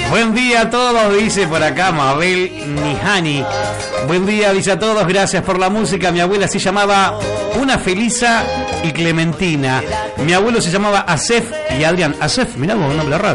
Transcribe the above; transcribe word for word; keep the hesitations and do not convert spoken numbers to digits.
Buen día a todos, dice por acá Mabel Nihani. Buen día, dice a todos, gracias por la música. Mi abuela se llamaba Una Felisa y Clementina. Mi abuelo se llamaba Asef y Adrián. Asef, mirá vos, un nombre raro.